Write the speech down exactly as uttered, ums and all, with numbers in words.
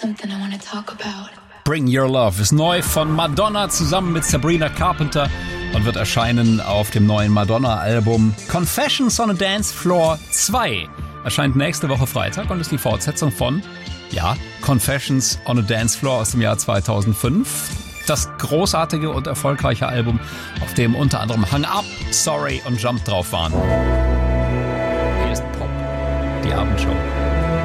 something I want to talk about. Bring Your Love ist neu von Madonna zusammen mit Sabrina Carpenter und wird erscheinen auf dem neuen Madonna-Album Confessions on a Dance Floor zwei. Erscheint nächste Woche Freitag und ist die Fortsetzung von, ja, Confessions on a Dance Floor aus dem Jahr zweitausendfünf. Das großartige und erfolgreiche Album, auf dem unter anderem Hang Up, Sorry und Jump drauf waren. Hier ist Pop, die Abendshow.